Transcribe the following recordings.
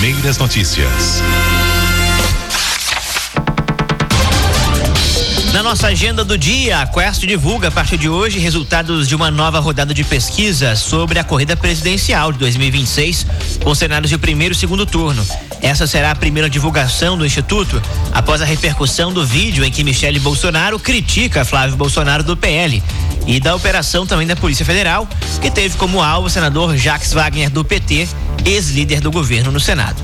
Primeiras Notícias. Na nossa agenda do dia, a Quest divulga a partir de hoje resultados de uma nova rodada de pesquisa sobre a corrida presidencial de 2026, com cenários de primeiro e segundo turno. Essa será a primeira divulgação do Instituto após a repercussão do vídeo em que Michele Bolsonaro critica Flávio Bolsonaro do PL e da operação também da Polícia Federal, que teve como alvo o senador Jacques Wagner do PT, ex-líder do governo no Senado.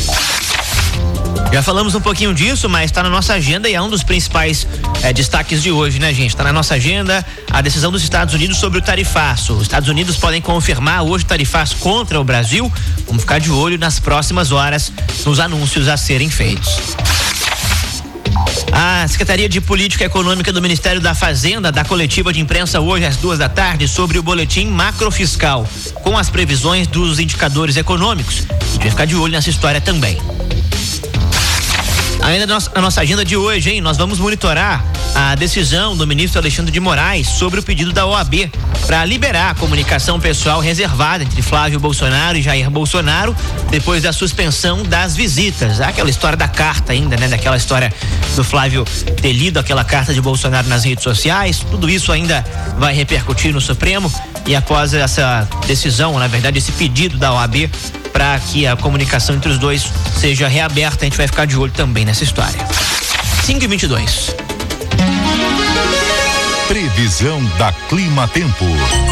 Já falamos um pouquinho disso, mas está na nossa agenda e é um dos principais destaques de hoje, né, gente? Está na nossa agenda a decisão dos Estados Unidos sobre o tarifaço. Os Estados Unidos podem confirmar hoje o tarifaço contra o Brasil. Vamos ficar de olho nas próximas horas nos anúncios a serem feitos. A Secretaria de Política Econômica do Ministério da Fazenda dá coletiva de imprensa hoje às 2h sobre o boletim macrofiscal, com as previsões dos indicadores econômicos. A gente vai ficar de olho nessa história também. Ainda na nossa agenda de hoje, hein? Nós vamos monitorar a decisão do ministro Alexandre de Moraes sobre o pedido da OAB para liberar a comunicação pessoal reservada entre Flávio Bolsonaro e Jair Bolsonaro depois da suspensão das visitas. Aquela história da carta ainda, né? Daquela história do Flávio ter lido aquela carta de Bolsonaro nas redes sociais. Tudo isso ainda vai repercutir no Supremo e após essa decisão, na verdade, esse pedido da OAB para que a comunicação entre os dois seja reaberta, a gente vai ficar de olho também nessa história. 5h22. Previsão da Clima Tempo.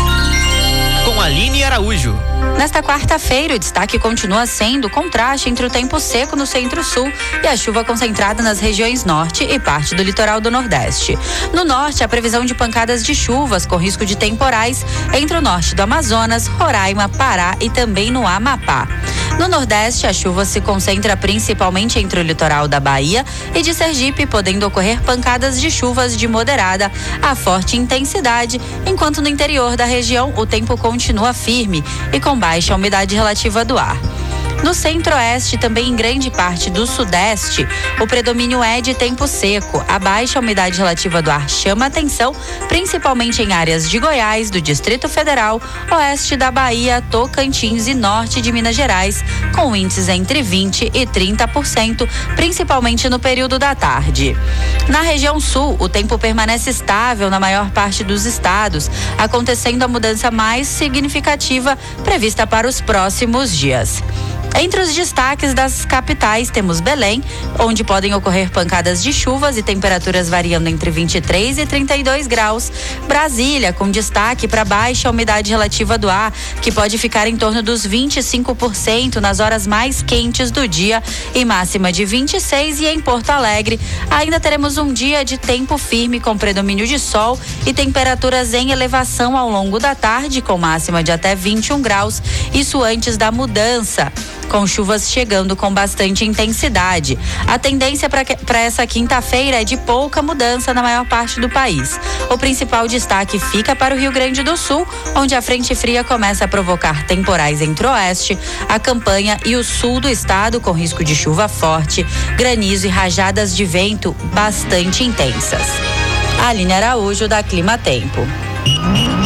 Com Aline Araújo. Nesta quarta-feira, o destaque continua sendo o contraste entre o tempo seco no centro-sul e a chuva concentrada nas regiões norte e parte do litoral do nordeste. No norte, a previsão de pancadas de chuvas com risco de temporais entre o norte do Amazonas, Roraima, Pará e também no Amapá. No nordeste, a chuva se concentra principalmente entre o litoral da Bahia e de Sergipe, podendo ocorrer pancadas de chuvas de moderada a forte intensidade, enquanto no interior da região o tempo continua firme e com baixa umidade relativa do ar. No centro-oeste, também em grande parte do sudeste, o predomínio é de tempo seco. A baixa umidade relativa do ar chama atenção, principalmente em áreas de Goiás, do Distrito Federal, oeste da Bahia, Tocantins e norte de Minas Gerais, com índices entre 20% e 30%, principalmente no período da tarde. Na região sul, o tempo permanece estável na maior parte dos estados, acontecendo a mudança mais significativa prevista para os próximos dias. Entre os destaques das capitais, temos Belém, onde podem ocorrer pancadas de chuvas e temperaturas variando entre 23 e 32 graus. Brasília, com destaque para baixa umidade relativa do ar, que pode ficar em torno dos 25% nas horas mais quentes do dia e máxima de 26. E em Porto Alegre, ainda teremos um dia de tempo firme com predomínio de sol e temperaturas em elevação ao longo da tarde, com máxima de até 21 graus, isso antes da mudança, com chuvas chegando com bastante intensidade. A tendência para essa quinta-feira é de pouca mudança na maior parte do país. O principal destaque fica para o Rio Grande do Sul, onde a frente fria começa a provocar temporais entre o oeste, a campanha e o sul do estado, com risco de chuva forte, granizo e rajadas de vento bastante intensas. Aline Araújo, da Clima Tempo.